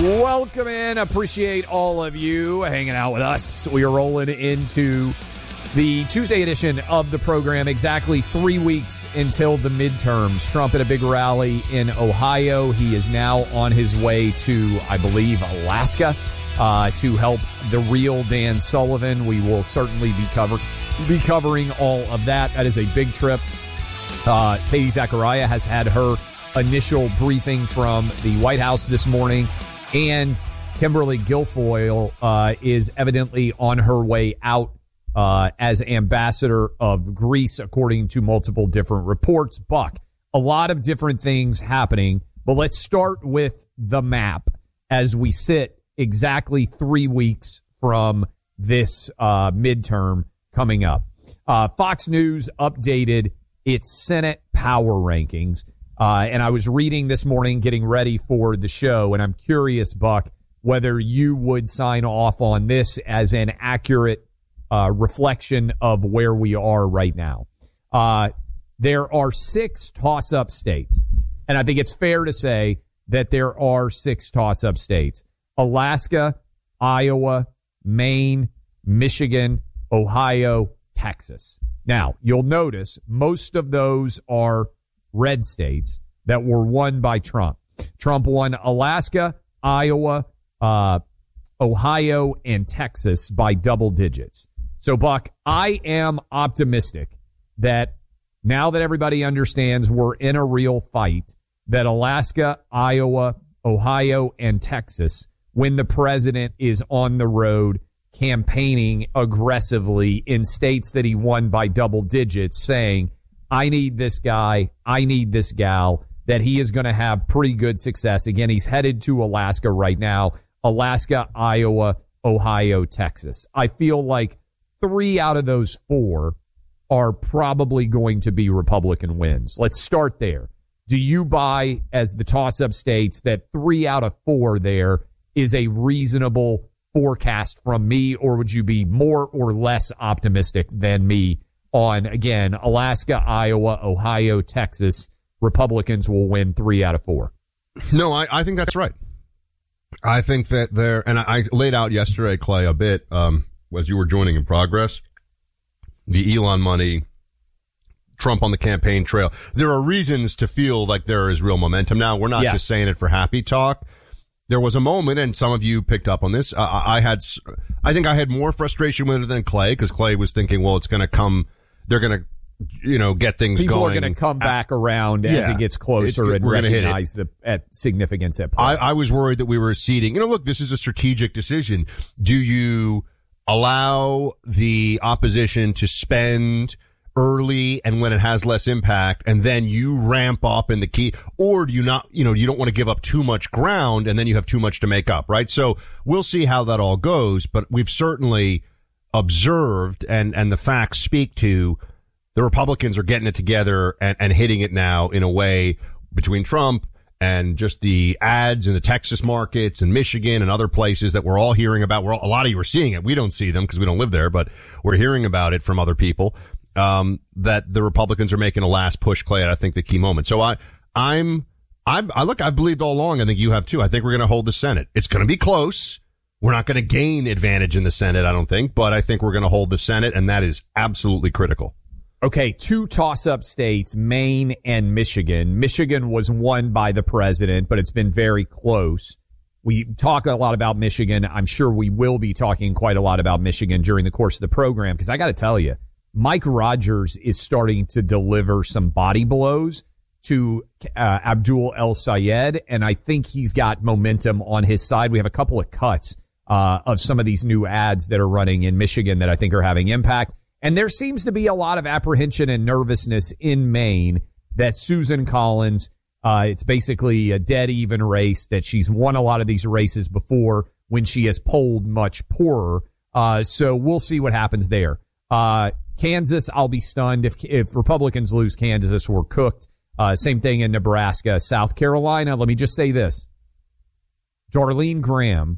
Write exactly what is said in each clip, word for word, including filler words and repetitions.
Welcome in. Appreciate all of you hanging out with us. We are rolling into the Tuesday edition of the program. Exactly three weeks until the midterms. Trump at a big rally in Ohio. He is now on his way to, I believe, Alaska uh, to help the real Dan Sullivan. We will certainly be, cover- be covering all of that. That is a big trip. Uh, Katie Zachariah has had her initial briefing from the White House this morning. And Kimberly Guilfoyle uh, is evidently on her way out uh, as ambassador of Greece, according to multiple different reports. Buck, a lot of different things happening, but let's start with the map as we sit exactly three weeks from this uh, midterm coming up. Uh, Fox News updated its Senate power rankings. Uh, and I was reading this morning, getting ready for the show, and I'm curious, Buck, whether you would sign off on this as an accurate uh, reflection of where we are right now. Uh, there are six toss-up states, and I think it's fair to say that there are six toss-up states: Alaska, Iowa, Maine, Michigan, Ohio, Texas. Now, you'll notice most of those are red states that were won by Trump. Trump won Alaska, Iowa, uh, Ohio, and Texas by double digits. So, Buck, I am optimistic that now that everybody understands we're in a real fight, that Alaska, Iowa, Ohio, and Texas, when the president is on the road campaigning aggressively in states that he won by double digits, saying, I need this guy, I need this gal, that he is going to have pretty good success. Again, he's headed to Alaska right now. Alaska, Iowa, Ohio, Texas. I feel like three out of those four are probably going to be Republican wins. Let's start there. Do you buy, as the toss-up states, that three out of four there is a reasonable forecast from me, or would you be more or less optimistic than me on, again, Alaska, Iowa, Ohio, Texas, Republicans will win three out of four? No, I, I think that's right. I think that there, and I, I laid out yesterday, Clay, a bit, um, as you were joining in progress, the Elon money, Trump on the campaign trail. There are reasons to feel like there is real momentum. Now, we're not yes. just saying it for happy talk. There was a moment, and some of you picked up on this. Uh, I had, I think I had more frustration with it than Clay, because Clay was thinking, well, it's going to come, they're going to, you know, get things People going. People are going to come back around as yeah, it gets closer and recognize the at significance at play. I, I was worried that we were ceding. You know, look, this is a strategic decision. Do you allow the opposition to spend early and when it has less impact, and then you ramp up in the key, or do you not, you know, you don't want to give up too much ground and then you have too much to make up, right? So we'll see how that all goes, but we've certainly observed, and, and the facts speak to, the Republicans are getting it together and, and hitting it now in a way between Trump and just the ads in the Texas markets and Michigan and other places that we're all hearing about. We're all, a lot of you are seeing it. We don't see them because we don't live there, but we're hearing about it from other people. Um, that the Republicans are making a last push, Clay, at I think the key moment. So I, I'm, I'm, I look, I've believed all along. I think you have too. I think we're going to hold the Senate. It's going to be close. We're not going to gain advantage in the Senate, I don't think, but I think we're going to hold the Senate, and that is absolutely critical. Okay, two toss-up states, Maine and Michigan. Michigan was won by the president, but it's been very close. We talk a lot about Michigan. I'm sure we will be talking quite a lot about Michigan during the course of the program, because I got to tell you, Mike Rogers is starting to deliver some body blows to uh, Abdul El-Sayed, and I think he's got momentum on his side. We have a couple of cuts uh, of some of these new ads that are running in Michigan that I think are having impact. And there seems to be a lot of apprehension and nervousness in Maine that Susan Collins, uh, it's basically a dead even race, that she's won a lot of these races before when she has polled much poorer. Uh, so we'll see what happens there. Uh, Kansas, I'll be stunned if, if Republicans lose Kansas. We're cooked. Uh, same thing in Nebraska. South Carolina, let me just say this. Darlene Graham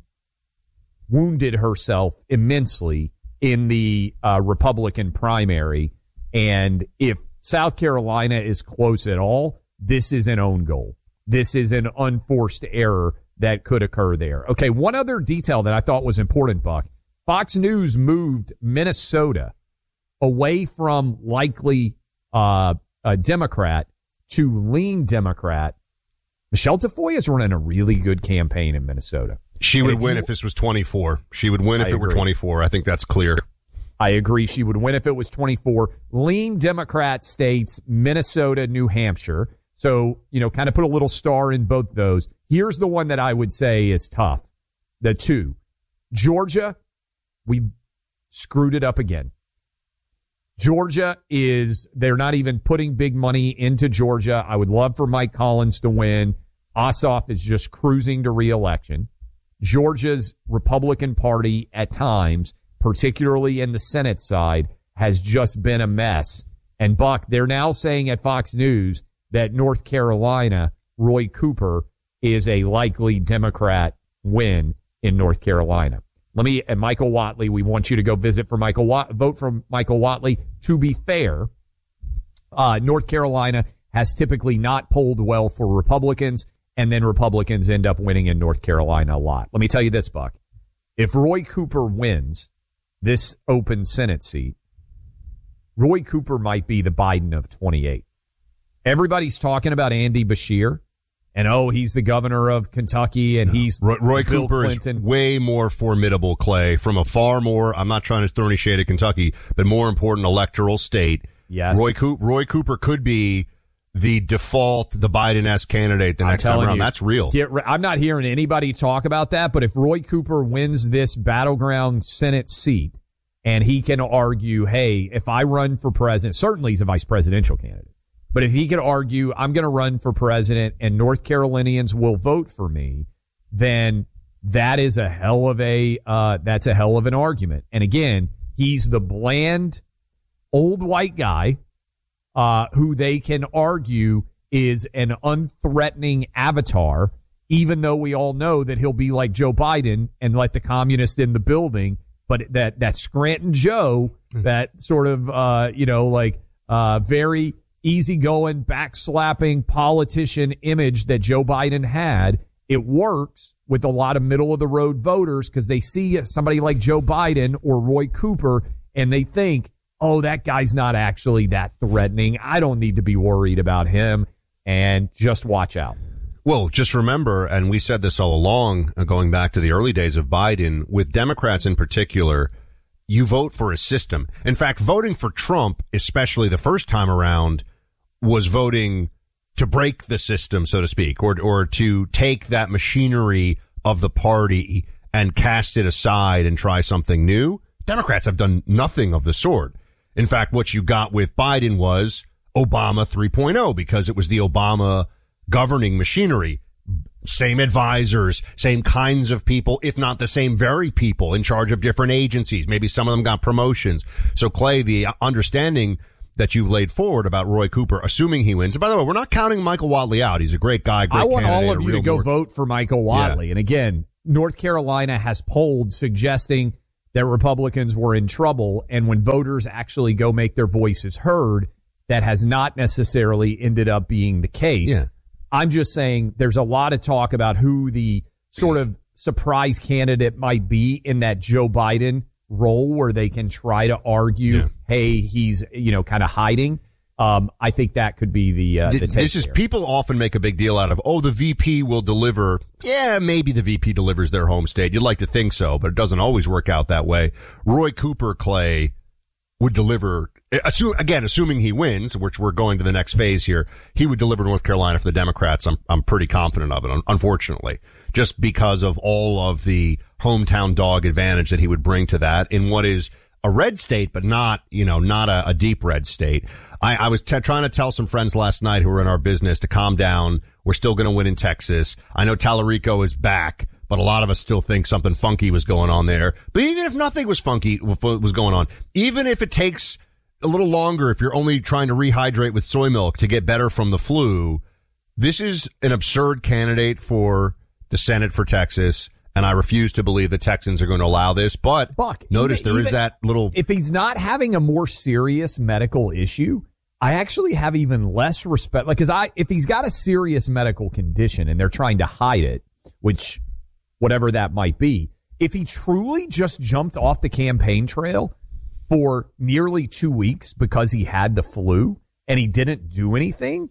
wounded herself immensely in the uh, Republican primary. And if South Carolina is close at all, this is an own goal. This is an unforced error that could occur there. Okay, one other detail that I thought was important, Buck. Fox News moved Minnesota away from likely uh, a Democrat to lean Democrat. Michelle Tafoya is running a really good campaign in Minnesota. She would if win you, if this was twenty-four. She would win if I it agree. were twenty-four. I think that's clear. I agree. She would win if it was twenty-four. Lean Democrat states, Minnesota, New Hampshire. So, you know, kind of put a little star in both those. Here's the one that I would say is tough. The two. Georgia, we screwed it up again. Georgia is, they're not even putting big money into Georgia. I would love for Mike Collins to win. Ossoff is just cruising to reelection. Georgia's Republican Party at times, particularly in the Senate side, has just been a mess. And Buck, they're now saying at Fox News that North Carolina, Roy Cooper, is a likely Democrat win in North Carolina. Let me, and Michael Whatley, we want you to go visit for Michael Wat, vote for Michael Whatley. To be fair, uh, North Carolina has typically not polled well for Republicans, and then Republicans end up winning in North Carolina a lot. Let me tell you this, Buck. If Roy Cooper wins this open Senate seat, Roy Cooper might be the Biden of twenty-eight. Everybody's talking about Andy Beshear, and oh, he's the governor of Kentucky, and he's Roy, Roy Bill Cooper Clinton. Is way more formidable, Clay, from a far more, I'm not trying to throw any shade at Kentucky, but more important electoral state. Yes. Roy, Co- Roy Cooper could be the default, the Biden-esque candidate the I'm next time around. You, That's real. Get, I'm not hearing anybody talk about that, but if Roy Cooper wins this battleground Senate seat, and he can argue, hey, if I run for president, certainly he's a vice presidential candidate. But if he could argue, I'm going to run for president and North Carolinians will vote for me, then that is a hell of a, uh, that's a hell of an argument. And again, he's the bland old white guy, uh, who they can argue is an unthreatening avatar, even though we all know that he'll be like Joe Biden and like the communist in the building. But that, that Scranton Joe, that sort of, uh, you know, like, uh, very, easygoing, backslapping politician image that Joe Biden had, it works with a lot of middle-of-the-road voters because they see somebody like Joe Biden or Roy Cooper, and they think, oh, that guy's not actually that threatening. I don't need to be worried about him, and just watch out. Well, just remember, and we said this all along, going back to the early days of Biden, with Democrats in particular, you vote for a system. In fact, voting for Trump, especially the first time around, was voting to break the system, so to speak, or or to take that machinery of the party and cast it aside and try something new. Democrats have done nothing of the sort. In fact, what you got with Biden was Obama three point oh, because it was the Obama governing machinery. Same advisors, same kinds of people, if not the same very people in charge of different agencies. Maybe some of them got promotions. So, Clay, the understanding that you laid forward about Roy Cooper, assuming he wins. And by the way, we're not counting Michael Whatley out. He's a great guy, great I want candidate, all of you to go more... vote for Michael Whatley. Yeah. And again, North Carolina has polled suggesting that Republicans were in trouble. And when voters actually go make their voices heard, that has not necessarily ended up being the case. Yeah. I'm just saying there's a lot of talk about who the sort of surprise candidate might be in that Joe Biden role where they can try to argue, yeah. hey, he's, you know, kind of hiding. Um, I think that could be the, uh, the take This is, here. People often make a big deal out of, oh, the V P will deliver. Yeah, maybe the V P delivers their home state. You'd like to think so, but it doesn't always work out that way. Roy Cooper, Clay, would deliver, assume, again, assuming he wins, which we're going to the next phase here, he would deliver North Carolina for the Democrats. I'm, I'm pretty confident of it, unfortunately, just because of all of the hometown dog advantage that he would bring to that in what is a red state, but not, you know, not a, a deep red state. I, I was t- trying to tell some friends last night who were in our business to calm down. We're still going to win in Texas. I know Tallarico is back, but a lot of us still think something funky was going on there. But even if nothing was funky was going on, even if it takes a little longer, if you're only trying to rehydrate with soy milk to get better from the flu, this is an absurd candidate for the Senate for Texas. And I refuse to believe the Texans are going to allow this. But Buck, notice even, there is even that little. If he's not having a more serious medical issue, I actually have even less respect. Like, cause I, if he's got a serious medical condition and they're trying to hide it, which whatever that might be. If he truly just jumped off the campaign trail for nearly two weeks because he had the flu and he didn't do anything,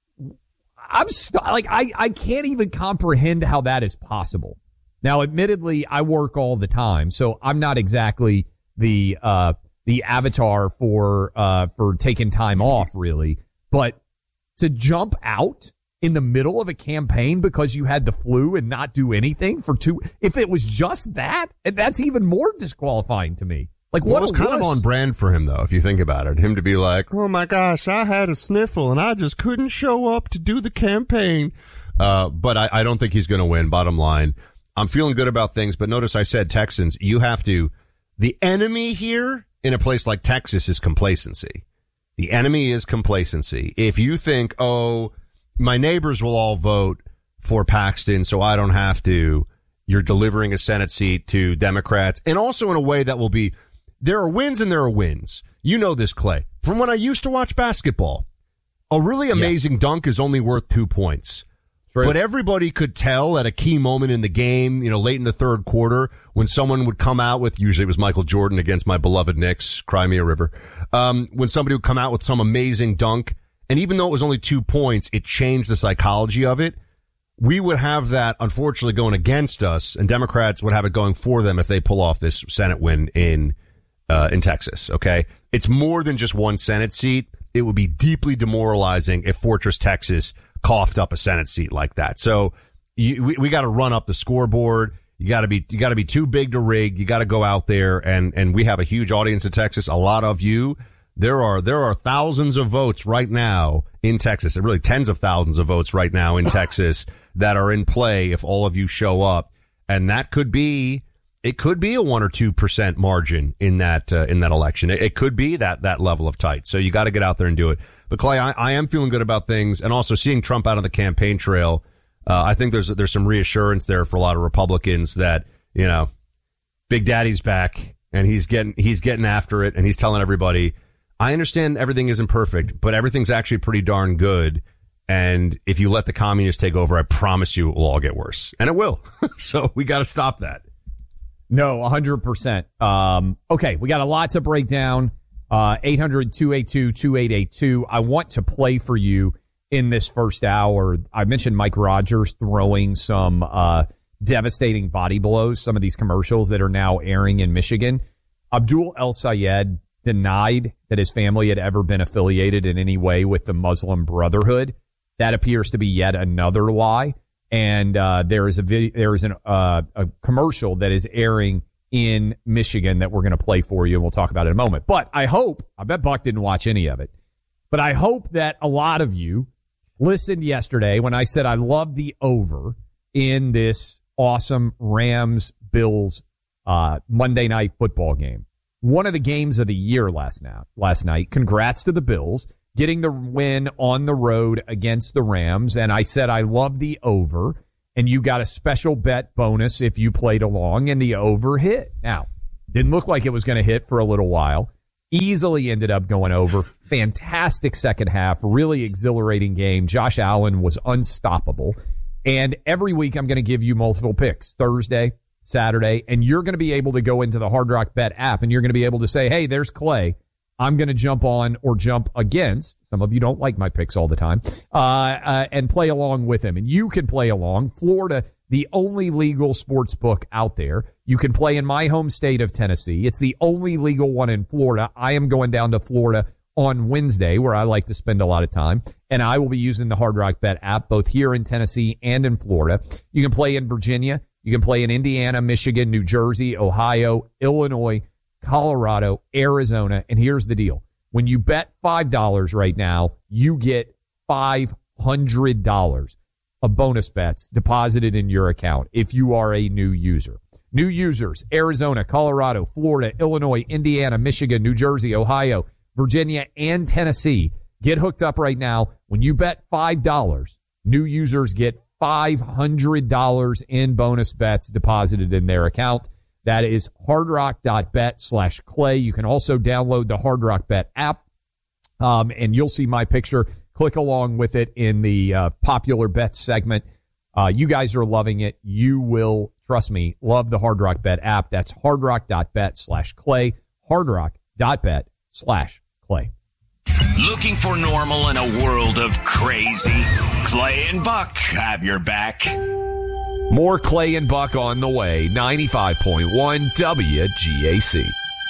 I'm st- like, I, I can't even comprehend how that is possible. Now, admittedly, I work all the time, so I'm not exactly the, uh, the avatar for, uh, for taking time off, really. But to jump out in the middle of a campaign because you had the flu and not do anything for two, if it was just that, that's even more disqualifying to me. Like, what well, it was kind of on brand for him, though, if you think about it. Him to be like, oh, my gosh, I had a sniffle, and I just couldn't show up to do the campaign. Uh, but I, I don't think he's going to win, bottom line. I'm feeling good about things, but notice I said Texans. You have to – the enemy here in a place like Texas is complacency. The enemy is complacency. If you think, oh, my neighbors will all vote for Paxton, so I don't have to, you're delivering a Senate seat to Democrats, and also in a way that will be – there are wins and there are wins. You know this, Clay. From when I used to watch basketball, a really amazing yes. dunk is only worth two points. True. But everybody could tell at a key moment in the game, you know, late in the third quarter, when someone would come out with, usually it was Michael Jordan against my beloved Knicks, Cry Me a River, um, when somebody would come out with some amazing dunk, and even though it was only two points, it changed the psychology of it. We would have that, unfortunately, going against us, and Democrats would have it going for them if they pull off this Senate win in Uh, in Texas, okay? It's more than just one Senate seat. It would be deeply demoralizing if Fortress Texas coughed up a Senate seat like that. So you, we, we got to run up the scoreboard. You got to be, you got to be too big to rig. You got to go out there, and, and we have a huge audience in Texas. A lot of you. There are, there are thousands of votes right now in Texas, and really tens of thousands of votes right now in Texas that are in play if all of you show up. And that could be, It could be a one or two percent margin in that uh, in that election. It, it could be that that level of tight. So you got to get out there and do it. But Clay, I, I am feeling good about things, and also seeing Trump out on the campaign trail. Uh, I think there's there's some reassurance there for a lot of Republicans that, you know, Big Daddy's back and he's getting he's getting after it, and he's telling everybody, I understand everything isn't perfect, but everything's actually pretty darn good. And if you let the communists take over, I promise you it will all get worse, and it will. So we got to stop that. No, one hundred percent. Um, okay, we got a lot to break down. Uh, eight hundred, two eight two, two eight eight two. I want to play for you in this first hour. I mentioned Mike Rogers throwing some uh, devastating body blows, some of these commercials that are now airing in Michigan. Abdul El Sayed denied that his family had ever been affiliated in any way with the Muslim Brotherhood. That appears to be yet another lie. And uh, there is a video, there is an, uh, a commercial that is airing in Michigan that we're going to play for you, and we'll talk about it in a moment. But I hope, I bet Buck didn't watch any of it, but I hope that a lot of you listened yesterday when I said I love the over in this awesome Rams-Bills uh, Monday night football game. One of the games of the year last night. Last night. Congrats to the Bills getting the win on the road against the Rams. And I said I love the over, and you got a special bet bonus if you played along, and the over hit. Now, didn't look like it was going to hit for a little while. Easily ended up going over. Fantastic second half. Really exhilarating game. Josh Allen was unstoppable. And every week I'm going to give you multiple picks. Thursday, Saturday, and you're going to be able to go into the Hard Rock Bet app, and you're going to be able to say, hey, there's Clay. I'm going to jump on or jump against. Some of you don't like my picks all the time, uh, uh, and play along with him. And you can play along. Florida, the only legal sports book out there. You can play in my home state of Tennessee. It's the only legal one in Florida. I am going down to Florida on Wednesday, where I like to spend a lot of time, and I will be using the Hard Rock Bet app both here in Tennessee and in Florida. You can play in Virginia. You can play in Indiana, Michigan, New Jersey, Ohio, Illinois, Colorado, Arizona, and here's the deal. When you bet five dollars right now, you get five hundred dollars of bonus bets deposited in your account if you are a new user. New users, Arizona, Colorado, Florida, Illinois, Indiana, Michigan, New Jersey, Ohio, Virginia, and Tennessee. Get hooked up right now. When you bet five dollars, new users get five hundred dollars in bonus bets deposited in their account. That is hardrock.bet slash Clay. You can also download the Hard Rock Bet app, um, and you'll see my picture. Click along with it in the uh, popular bets segment Uh, you guys are loving it. You will, trust me, love the Hard Rock Bet app. That's hardrock.bet slash clay, hardrock.bet slash clay. Looking for normal in a world of crazy? Clay and Buck have your back. More Clay and Buck on the way. ninety-five point one W G A C.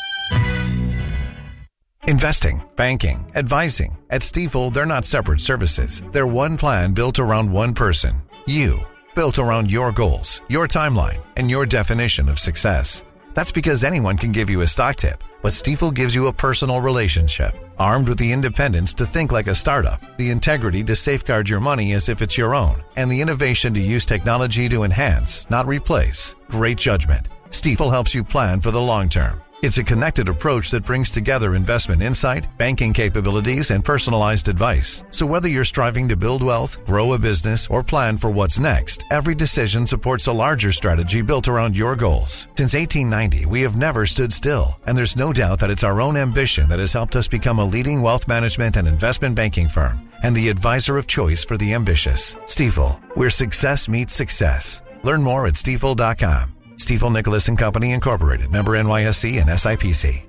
Investing, banking, advising. At Stifel, they're not separate services. They're one plan built around one person. You. Built around your goals, your timeline, and your definition of success. That's because anyone can give you a stock tip, but Stifel gives you a personal relationship. Armed with the independence to think like a startup, the integrity to safeguard your money as if it's your own, and the innovation to use technology to enhance, not replace. Great judgment. Stifel helps you plan for the long term. It's a connected approach that brings together investment insight, banking capabilities, and personalized advice. So whether you're striving to build wealth, grow a business, or plan for what's next, every decision supports a larger strategy built around your goals. Since eighteen ninety, we have never stood still, and there's no doubt that it's our own ambition that has helped us become a leading wealth management and investment banking firm, and the advisor of choice for the ambitious. Stifel, where success meets success. Learn more at stifel dot com. Stifel Nicholas and Company Incorporated, member N Y S C and S I P C.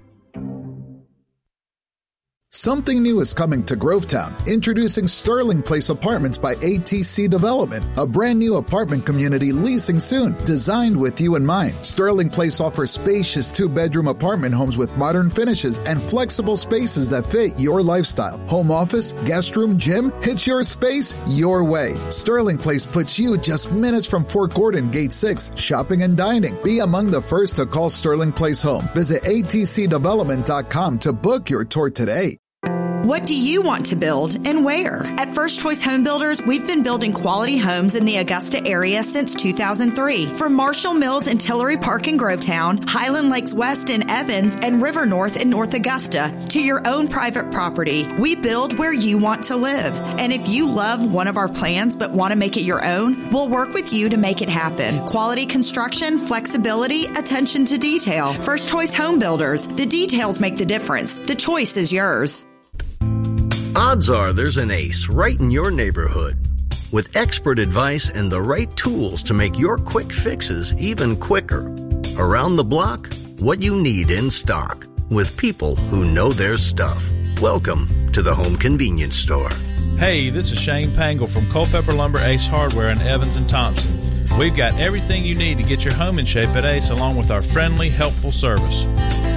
Something new is coming to Grovetown. Introducing Sterling Place Apartments by A T C Development, a brand new apartment community leasing soon, designed with you in mind. Sterling Place offers spacious two-bedroom apartment homes with modern finishes and flexible spaces that fit your lifestyle. Home office, guest room, gym, it's your space, your way. Sterling Place puts you just minutes from Fort Gordon, Gate six, shopping and dining. Be among the first to call Sterling Place home. Visit A T C development dot com to book your tour today. What do you want to build and where? At First Choice Home Builders, we've been building quality homes in the Augusta area since two thousand three. From Marshall Mills and Tillery Park in Grovetown, Highland Lakes West in Evans, and River North in North Augusta, to your own private property, we build where you want to live. And if you love one of our plans but want to make it your own, we'll work with you to make it happen. Quality construction, flexibility, attention to detail. First Choice Home Builders. The details make the difference. The choice is yours. Odds are there's an ace right in your neighborhood. With expert advice and the right tools to make your quick fixes even quicker. Around the block, what you need in stock. With people who know their stuff. Welcome to the Home Convenience Store. Hey, this is Shane Pangle from Culpeper Lumber Ace Hardware in Evans and Thompson. We've got everything you need to get your home in shape at Ace, along with our friendly, helpful service.